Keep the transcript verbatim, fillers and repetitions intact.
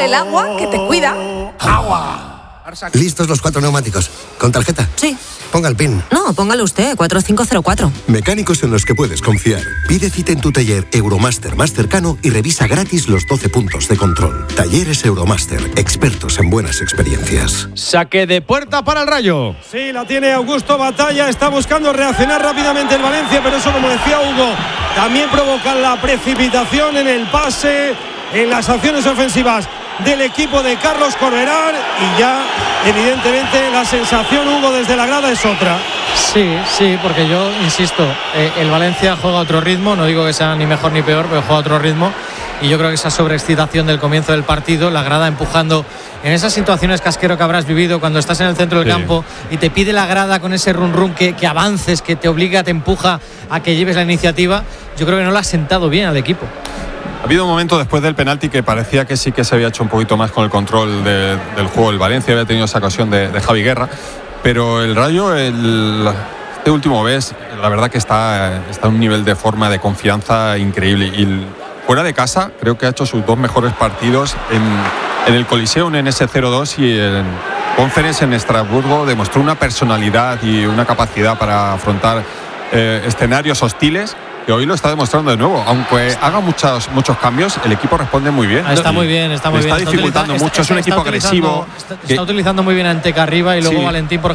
el agua que te cuida. ¡Agua! ¿Listos los cuatro neumáticos? ¿Con tarjeta? Sí. Ponga el PIN. No, póngalo usted, cuatro cinco cero cuatro. Mecánicos en los que puedes confiar. Pide cita en tu taller Euromaster más cercano y revisa gratis los doce puntos de control. Talleres Euromaster, expertos en buenas experiencias. Saque de puerta para el Rayo. Sí, la tiene Augusto Batalla, está buscando reaccionar rápidamente el Valencia, pero eso, como decía Hugo, también provoca la precipitación en el pase, en las acciones ofensivas del equipo de Carlos Corberán, y ya evidentemente la sensación, Hugo, desde la grada es otra. Sí, sí, porque yo insisto, eh, el Valencia juega a otro ritmo, no digo que sea ni mejor ni peor, pero juega a otro ritmo, y yo creo que esa sobreexcitación del comienzo del partido, la grada empujando en esas situaciones, Casquero, que habrás vivido cuando estás en el centro del sí. campo y te pide la grada con ese run run que, que avances, que te obliga, te empuja a que lleves la iniciativa. Yo creo que no la ha sentado bien al equipo. Ha habido un momento después del penalti que parecía que sí que se había hecho un poquito más con el control de, del juego. El Valencia había tenido esa ocasión de, de Javi Guerra, pero el Rayo, el, este último mes, la verdad que está, está a un nivel de forma, de confianza increíble. Y el, fuera de casa creo que ha hecho sus dos mejores partidos en, en el Coliseo, en ese cero dos, y en Conference en Estrasburgo. Demostró una personalidad y una capacidad para afrontar eh, escenarios hostiles, que hoy lo está demostrando de nuevo. Aunque haga muchos, muchos cambios, el equipo responde muy bien. Está muy bien, está muy bien. Está dificultando está, mucho, está, es un equipo está agresivo. Está, está utilizando muy bien a Anteca arriba, y luego sí. Valentín, por ejemplo,